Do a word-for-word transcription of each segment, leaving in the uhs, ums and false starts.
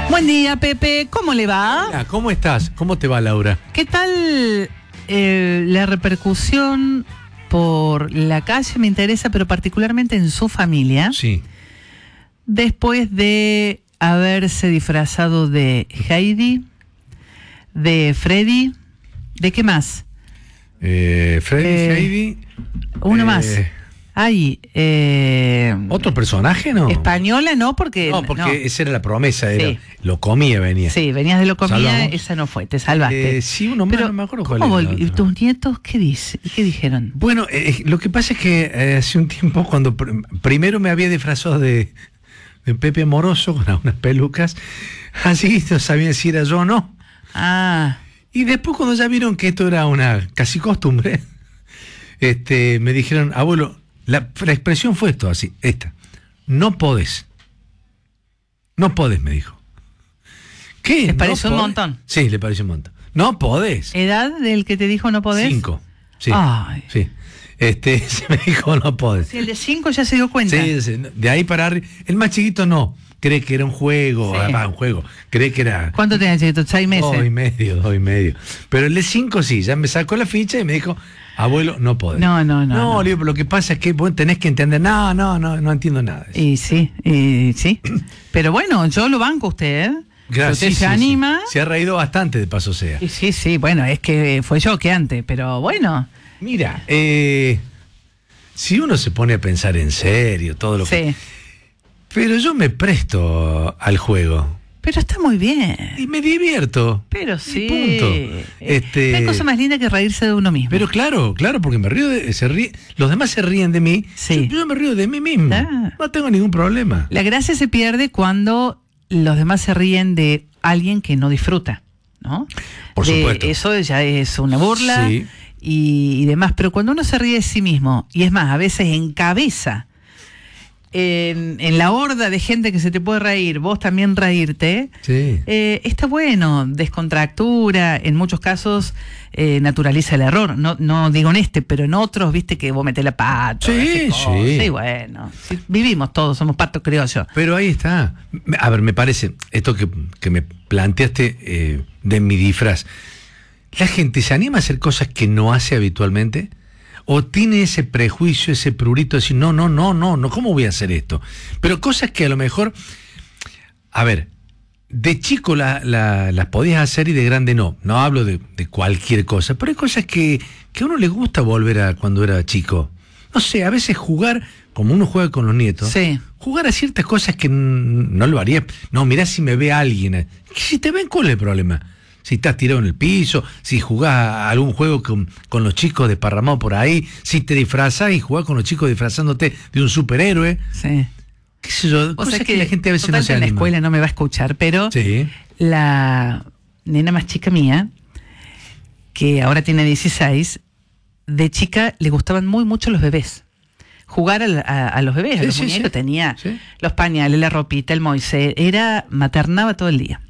Buen día, Pepe. ¿Cómo le va? Hola, ¿cómo estás? ¿Cómo te va, Laura? ¿Qué tal eh, la repercusión por la calle? Me interesa, pero particularmente en su familia. Sí. Después de haberse disfrazado de Heidi, de Freddy, ¿de qué más? Eh, Freddy, Eh, Heidi. Uno eh, más. Ay, eh, ¿Otro personaje, no? española no, porque... No, porque no. esa era la promesa, era, Sí. lo comía, venía. Sí, venías de lo comía, ¿Salvamos? esa no fue, te salvaste. Eh, sí, uno más, Pero, no me acuerdo ¿cómo cuál era volví? el otro. ¿Tus nietos qué, dice, qué dijeron? Bueno, eh, lo que pasa es que eh, hace un tiempo, cuando pr primero me había disfrazado de, de Pepe Amoroso con unas pelucas, así no sabían si era yo o no. Ah, Y después, cuando ya vieron que esto era una casi costumbre, este, me dijeron, abuelo, la, la expresión fue esto, así, esta, no podés. No podés, me dijo. ¿Qué? ¿Les ¿No pareció un podés? montón? Sí, le pareció un montón. No podés. ¿edad del que te dijo no podés? Cinco. Sí. Ay. Sí. Este, se me dijo, no podés. Si el de cinco ya se dio cuenta. Sí, sí, de ahí para arriba. El más chiquito no. Cree que era un juego, Sí. además un juego. Cree que era... ¿Cuánto tenés, chiquito? ¿Seis meses? Dos y medio, dos y medio. Pero el de cinco sí, ya me sacó la ficha y me dijo, abuelo, no podés. No, no, no, No, no. Leo, pero lo que pasa es que vos tenés que entender, no, no, no, no entiendo nada. de eso. Y sí, y sí. Pero bueno, yo lo banco a usted, ¿eh? Gracias, Si usted sí, se sí, anima. sí. Se ha reído bastante de paso sea. Y sí, sí, bueno, es que fue yo que antes, pero bueno. Mira, eh, si uno se pone a pensar en serio, todo lo que... Sí. Pero yo me presto al juego Pero está muy bien. y me divierto. Pero Y sí. punto. Eh, Este... No hay cosa más linda que reírse de uno mismo. Pero claro, claro, porque me río de, se ríe, los demás se ríen de mí, Sí. yo, yo me río de mí mismo. Ah. No tengo ningún problema. La gracia se pierde cuando los demás se ríen de alguien que no disfruta, ¿no? Por De- supuesto. Eso ya es una burla Sí. y, y demás. Pero cuando uno se ríe de sí mismo, y es más, a veces encabeza en, en la horda de gente que se te puede reír, vos también reírte, Sí. eh, está bueno, descontractura, en muchos casos eh, naturaliza el error. No, no digo en este, pero en otros, viste que vos metés la pata. Sí, haces cosas, sí. y bueno, sí, vivimos todos, somos patos criollos. Pero ahí está. A ver, me parece, esto que, que me planteaste eh, de mi disfraz, ¿la gente se anima a hacer cosas que no hace habitualmente? ¿O tiene ese prejuicio, ese prurito de decir, no, no, no, no, no, ¿cómo voy a hacer esto? Pero cosas que a lo mejor, a ver, de chico la, la, las podías hacer y de grande no. No hablo de, de cualquier cosa, pero hay cosas que, que a uno le gusta volver a cuando era chico. No sé, a veces jugar, como uno juega con los nietos, Sí. jugar a ciertas cosas que n- no lo haría. No, mirá si me ve alguien. Que si te ven, ¿cuál es el problema? Si estás tirado en el piso, si jugás a algún juego con, con los chicos desparramados por ahí, si te disfrazás y jugás con los chicos disfrazándote de un superhéroe, Sí. qué sé yo, O cosas sea que, la gente a veces no se en la anima. escuela no me va a escuchar, pero Sí, la nena más chica mía, que ahora tiene dieciséis, de chica le gustaban muy mucho los bebés. Jugar a, la- a- a los bebés, a Sí, los sí, muñecos, sí. tenía Sí. los pañales, la ropita, el Moisés, era, maternaba todo el día.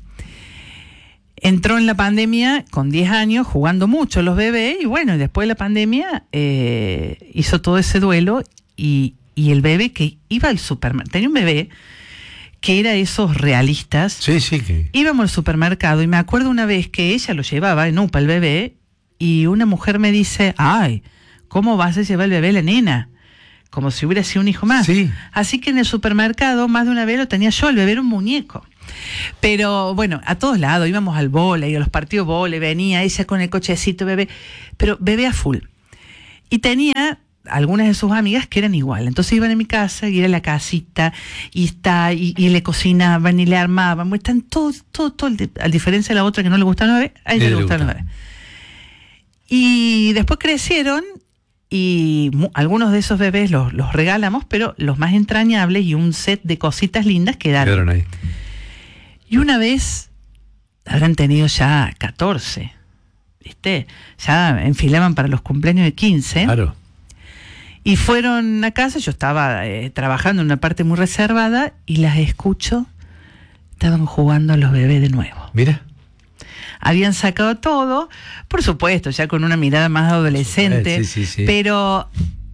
Entró en la pandemia con diez años jugando mucho los bebés y bueno, y después de la pandemia eh, hizo todo ese duelo y, y el bebé que iba al supermercado, tenía un bebé que era esos realistas, sí, sí. Que... íbamos al supermercado y me acuerdo una vez que ella lo llevaba en UPA el bebé y una mujer me dice, ay, ¿cómo vas a llevar el bebé a la nena? Como si hubiera sido un hijo más. Sí. Así que en el supermercado más de una vez lo tenía yo, el bebé era un muñeco. Pero bueno, a todos lados, íbamos al vóley, a los partidos vóley, venía ella con el cochecito, bebé, pero bebé a full. Y tenía algunas de sus amigas que eran igual. Entonces iban a mi casa y era la casita, y está, y, y le cocinaban y le armaban. Están todo, todo, todo. A diferencia de la otra que no le gustaban los bebés, a ella Sí, le le gustaban los gustaban. bebés. Y después crecieron y mu- algunos de esos bebés los, los regalamos, pero los más entrañables y un set de cositas lindas quedaron. Quedaron ahí. Y una vez habrán tenido ya catorce, ¿viste? Ya enfilaban para los cumpleaños de quince. Claro. Y fueron a casa, yo estaba eh, trabajando en una parte muy reservada y las escucho, estaban jugando a los bebés de nuevo. Mira. Habían sacado todo, por supuesto, ya con una mirada más adolescente, Sí, sí, sí. pero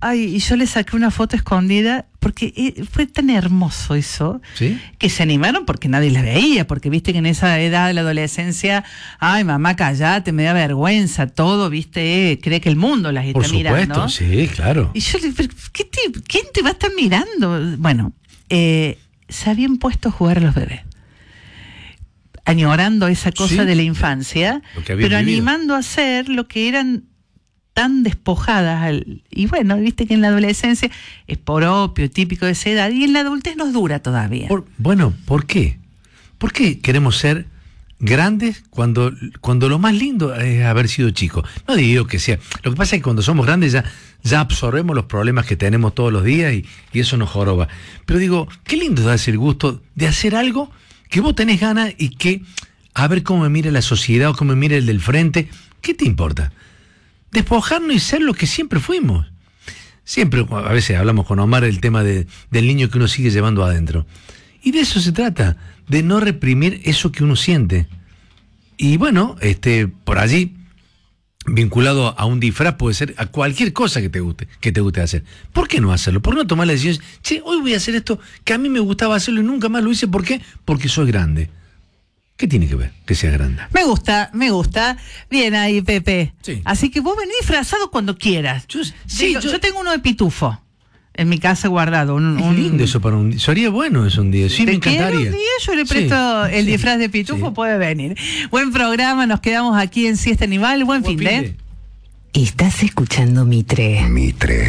Ay, y yo le saqué una foto escondida porque eh, fue tan hermoso eso, ¿sí? Que se animaron porque nadie les veía, porque viste que en esa edad de la adolescencia, ay, mamá, callate, me da vergüenza, todo, viste, eh, cree que el mundo las está Por supuesto, mirando. sí, claro. Y yo le dije, ¿qué te, ¿quién te va a estar mirando? Bueno, eh, se habían puesto a jugar a los bebés, añorando esa cosa Sí, de la infancia, pero vivido. animando a hacer lo que eran tan despojadas. Al, y bueno, viste que en la adolescencia es propio, típico de esa edad, y en la adultez nos dura todavía. Por, bueno, ¿por qué? ¿Por qué queremos ser grandes cuando, cuando lo más lindo es haber sido chico? No digo que sea. Lo que pasa es que cuando somos grandes ya, ya absorbemos los problemas que tenemos todos los días y, y eso nos joroba. Pero digo, qué lindo es darse el gusto de hacer algo que vos tenés ganas y que, a ver cómo me mira la sociedad o cómo me mira el del frente. ¿Qué te importa? Despojarnos y ser lo que siempre fuimos. Siempre, a veces hablamos con Omar el tema de, del niño que uno sigue llevando adentro. Y de eso se trata, de no reprimir eso que uno siente. Y bueno, este, por allí, vinculado a un disfraz, puede ser a cualquier cosa que te guste, que te guste hacer. ¿Por qué no hacerlo? ¿Por qué no tomar la decisión? Che, hoy voy a hacer esto que a mí me gustaba hacerlo y nunca más lo hice. ¿Por qué? Porque soy grande. ¿Qué tiene que ver que sea grande? Me gusta, me gusta. Bien ahí, Pepe. Sí. Así que vos venís disfrazado cuando quieras. Yo, Sí, sí, yo, yo, yo tengo uno de pitufo en mi casa guardado. Un, es un- lindo eso para un día. Sería bueno eso un día. Sí, me ¿Te quiere encantaría. un día? Yo le Sí, presto el sí, disfraz de pitufo, sí. puede venir. Buen programa, nos quedamos aquí en Siesta Animal. Buen, Buen fin de. fin de. Estás escuchando Mitre. Mitre.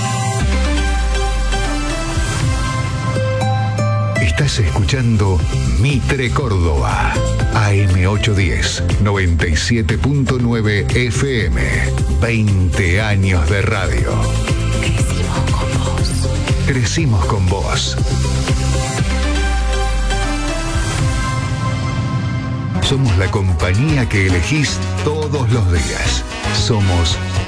Estás escuchando Mitre Córdoba. A M ochocientos diez, noventa y siete punto nueve F M. veinte años de radio. Crecimos con vos. Crecimos con vos. Somos la compañía que elegís todos los días. Somos